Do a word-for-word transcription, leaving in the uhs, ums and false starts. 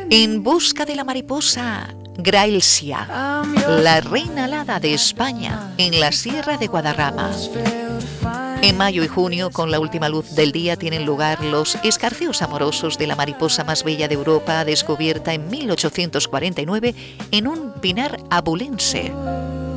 En busca de la mariposa Graelsia, la reina alada de España, en la Sierra de Guadarrama. En mayo y junio, con la última luz del día, tienen lugar los escarceos amorosos de la mariposa más bella de Europa, descubierta en mil ochocientos cuarenta y nueve en un pinar abulense.